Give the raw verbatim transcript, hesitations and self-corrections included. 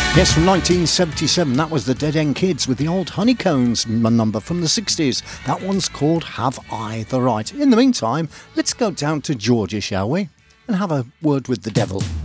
Yes, from nineteen seventy-seven, that was the Dead End Kids with the old Honeycombs number from the sixties. That one's called Have I the Right. In the meantime, let's go down to Georgia, shall we? And have a word with the devil.